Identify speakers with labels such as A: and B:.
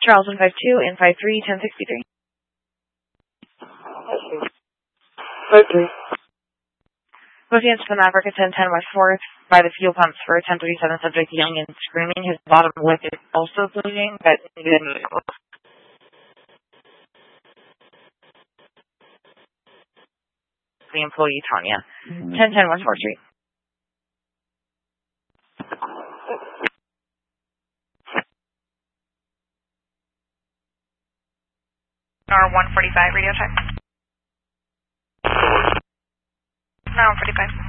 A: Charles 152 and 53 1063.
B: 53.
A: Both units from Africa 1010 West 4th by the fuel pumps for 1037 subject young and screaming. His bottom lip is also bleeding, but the employee Tanya. 1010 West 4th Street.
C: R145 radio check. No, 145.